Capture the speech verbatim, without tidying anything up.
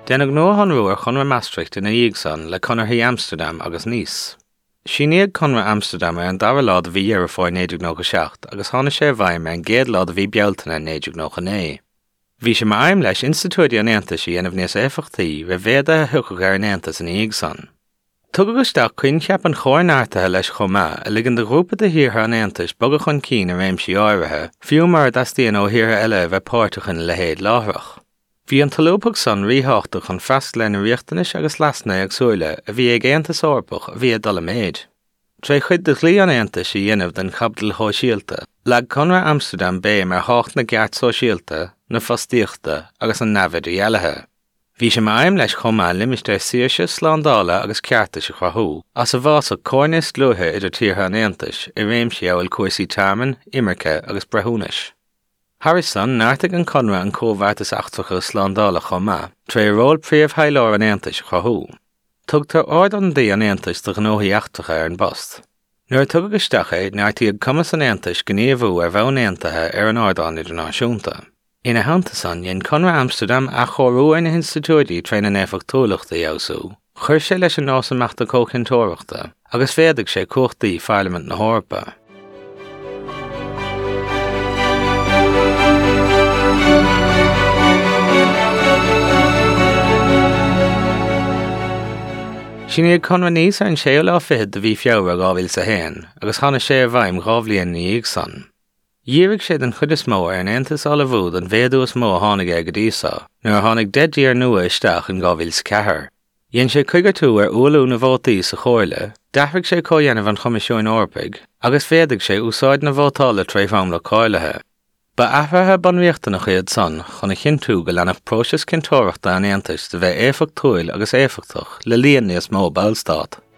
Dénach nó an ruair chunra Maastricht ina dhiaidh san le conarthaí Amsterdam agus Nice. Síníag conra Amsterdam ar an dara lád a bhí dhearú fáin néideag nó go seacht agus tháinig sé bhaim ar an gcéad lád a bhí bealtaine néideag nó go né. Bhí sé mar aim leis institúidí an Aontas í anamh níos éifeachtaí bheith bhéad a thugadh ar an Aontas in dhiaidh san. Tugad isteach cuinn ceap an chóir náirtithe leis chomá a ligean de grúpa de thíortha an Aontas bogadh chun cín ar réimsí áirithe, fiú mar dastíon ó thíortha eile bheith páirteachan le héad láithreach. Bhí an talúpach san rítháchtach an freasc lena riachtanis agus lasna ag súile a bhí ag Aontas orpach a bhí dul méid. Tre chuid de lí an Aontas í dhéanamh den chabdal thóisialta, lag conra Amsterdam bé mar hácht na gceart sóisialta, na fostíochta agus an nabhaid i dhéalathe. Bhí sé mar aim leis chomá limistéir saoirse, slándála agus cearta sa chrathú, as a bhás a cóirnis glutha idir tíortha an Aontas i réimsí amhail cuasaí táman, imirce agus brethúnis. Harrison náirteach an conra an cóbhhartas achtracha slándála chomá, tre ról príomhthaileoir an Aontas chrathú. Tugtar ard an dí an Aontas do gnóthaí achtracha ar an bost. Nuair tugad isteach é náirtíag cumas an Aontas gníomhú ar bhean Aontathe ar an ardán idirnáisiúnta. Ina hananta san dhéann conra Amsterdam a chorú ar na institúidí tre na néfachtóireachta eabhsú, chuir sé leis an násamachta cóchintóireachta, agus féadigh sé cuachtaí Parliament na hOrpa. Síníag conra níos ar an séol á fichead de bhí feabhar gábhfuil sa héin, agus tháinig sé ar bhaim gábhlíonn ní dhiaidh san. Díreach sé den chud is mó ar an Aontas á bhúd an bhéadú is mó a tháinig ag go díosá, nuair tháinig deadíar nua isteach an gábhfuil sa cethair. Dhéann sé chuigear tú ar uallú na bhótaí sa chóirle, deafrigh sé códhéanamh an Choimisiún Eorpaig, agus féadigh sé úsáid na bhótála tréifham le cáilethe. Ba athrathe banríochta na chéad san, chuna chinntú go leanach próisis cintóireachta an Aontas de bheith éifeacht túil agus éifeachtach le líon níos mó ballstát.